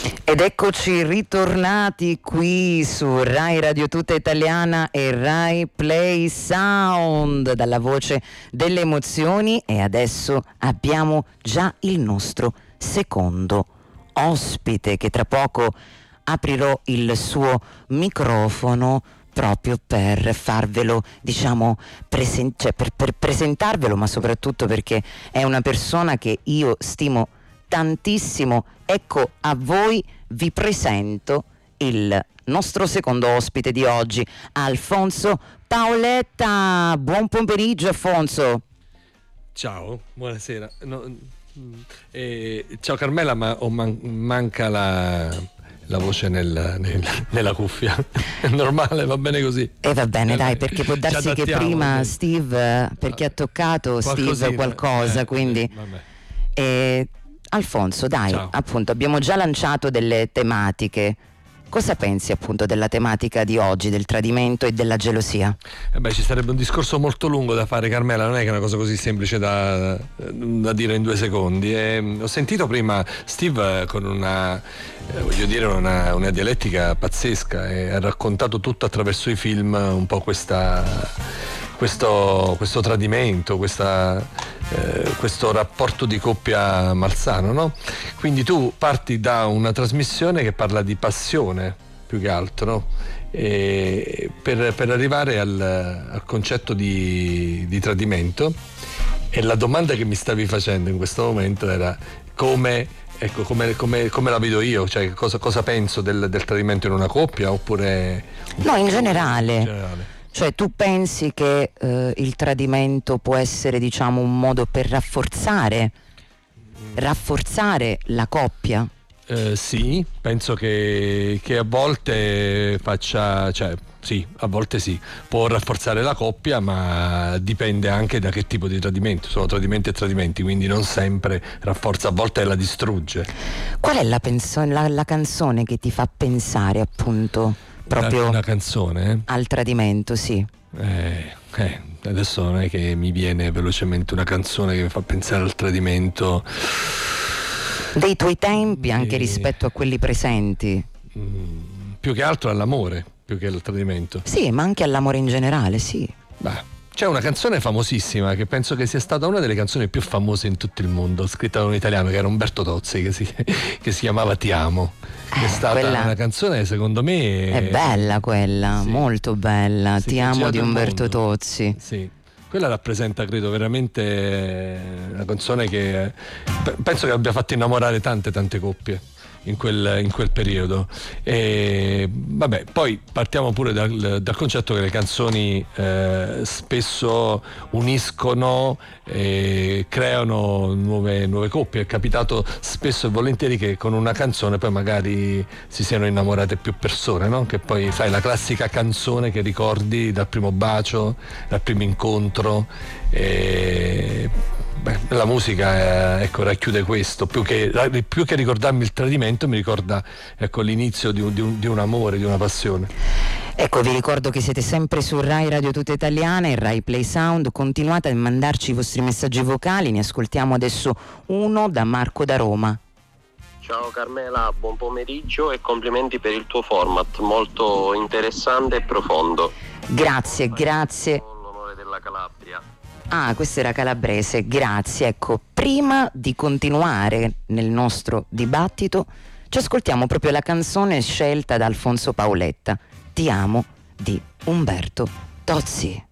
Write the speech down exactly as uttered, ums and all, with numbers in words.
Ed eccoci ritornati qui su Rai Radio Tutta Italiana e Rai Play Sound, dalla voce delle emozioni, e adesso abbiamo già il nostro secondo ospite, che tra poco aprirò il suo microfono proprio per farvelo, diciamo, presen- cioè per, per presentarvelo, ma soprattutto perché è una persona che io stimo tantissimo. Ecco, a voi vi presento il nostro secondo ospite di oggi, Alfonso Paoletta. Buon pomeriggio, Alfonso. Ciao, buonasera. No, eh, ciao Carmela, ma oh, man- manca la, la voce nel, nel, nella cuffia. È normale, va bene così. E eh, va bene, dai, perché può darsi che prima Steve, perché ha toccato Steve qualcosa, eh, quindi... Eh, eh, Alfonso, dai, Ciao. appunto abbiamo già lanciato delle tematiche. Cosa pensi appunto della tematica di oggi, del tradimento e della gelosia? Eh beh, ci sarebbe un discorso molto lungo da fare, Carmela, non è che è una cosa così semplice da, da dire in due secondi. E, ho sentito prima Steve con una, eh, voglio dire, una, una dialettica pazzesca, e ha raccontato tutto attraverso i film un po' questa, questo, questo tradimento, questa... Eh, questo rapporto di coppia malsano, no? Quindi tu parti da una trasmissione che parla di passione più che altro, no? E per, per arrivare al, al concetto di, di tradimento, e la domanda che mi stavi facendo in questo momento era come, ecco, come, come, come la vedo io, cioè cosa, cosa penso del, del tradimento in una coppia, oppure no, in generale. in generale. Cioè tu pensi che eh, il tradimento può essere, diciamo, un modo per rafforzare rafforzare la coppia? Eh, sì, penso che, che a volte faccia, cioè sì, a volte sì, può rafforzare la coppia, ma dipende anche da che tipo di tradimento. Sono tradimenti e tradimenti, quindi non sempre rafforza, a volte la distrugge. Qual è la, penso- la, la canzone che ti fa pensare appunto proprio una, una canzone eh? al tradimento? Sì. Eh, eh, adesso non è che mi viene velocemente una canzone che mi fa pensare al tradimento dei tuoi tempi, anche e... rispetto a quelli presenti. Mm, più che altro all'amore, più che al tradimento. Sì, ma anche all'amore in generale, sì. Beh, c'è una canzone famosissima che penso che sia stata una delle canzoni più famose in tutto il mondo, scritta da un italiano che era Umberto Tozzi, che si, che si chiamava Ti amo. È stata quella... una canzone, secondo me, è bella quella, sì. Molto bella. Sì, Ti amo di Umberto mondo. Tozzi. Sì. Quella rappresenta, credo, veramente una canzone che penso che abbia fatto innamorare tante tante coppie in quel, in quel periodo. E vabbè, poi partiamo pure dal, dal concetto che le canzoni eh, spesso uniscono e creano nuove, nuove coppie. È capitato spesso e volentieri che con una canzone poi magari si siano innamorate più persone, no? Che poi sai, la classica canzone che ricordi dal primo bacio, dal primo incontro. E beh, la musica eh, ecco, racchiude questo, più che, più che ricordarmi il tradimento mi ricorda, ecco, l'inizio di un, di, un, di un amore, di una passione. Ecco, vi ricordo che siete sempre su Rai Radio Tutta Italiana e Rai Play Sound. Continuate a mandarci i vostri messaggi vocali, ne ascoltiamo adesso uno da Marco da Roma. Ciao Carmela, buon pomeriggio e complimenti per il tuo format, molto interessante e profondo. Grazie, grazie. Con l'onore della Calabria. Ah, questo era calabrese, grazie. Ecco, prima di continuare nel nostro dibattito, ci ascoltiamo proprio la canzone scelta da Alfonso Paoletta, Ti amo di Umberto Tozzi.